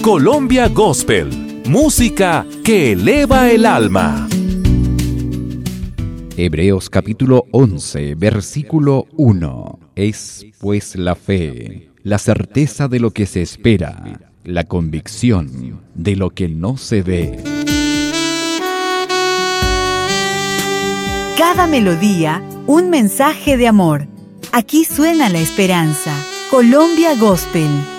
Colombia Gospel, música que eleva el alma. Hebreos capítulo 11, versículo 1. Es pues la fe, la certeza de lo que se espera, la convicción de lo que no se ve. Cada melodía, un mensaje de amor. Aquí suena la esperanza. Colombia Gospel.